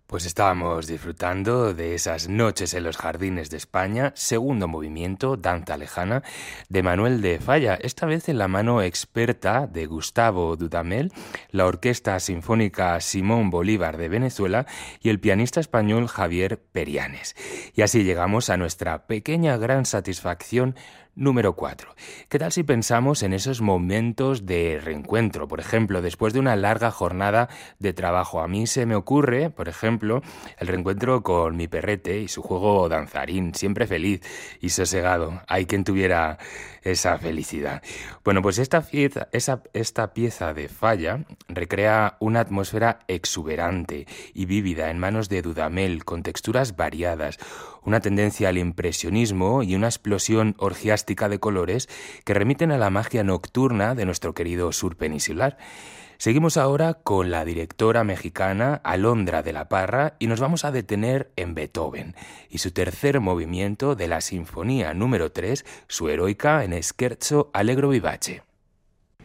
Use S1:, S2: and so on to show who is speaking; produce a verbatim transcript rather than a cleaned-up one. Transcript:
S1: Pues estábamos disfrutando de esas noches en los jardines de España, segundo movimiento, Danza Lejana, de Manuel de Falla, esta vez en la mano experta de Gustavo Dudamel, la Orquesta Sinfónica Simón Bolívar de Venezuela y el pianista español Javier Perianes. Y así llegamos a nuestra pequeña gran satisfacción número cuatro. ¿Qué tal si pensamos en esos momentos de reencuentro? Por ejemplo, después de una larga jornada de trabajo. A mí se me ocurre, por ejemplo, el reencuentro con mi perrete y su juego danzarín, siempre feliz y sosegado. Hay quien tuviera esa felicidad. Bueno, pues esta pieza, esa, esta pieza de Falla recrea una atmósfera exuberante y vívida en manos de Dudamel, con texturas variadas, una tendencia al impresionismo y una explosión orgiástica de colores que remiten a la magia nocturna de nuestro querido sur peninsular. Seguimos ahora con la directora mexicana Alondra de la Parra y nos vamos a detener en Beethoven y su tercer movimiento de la Sinfonía número tres, su heroica en Scherzo Allegro Vivace.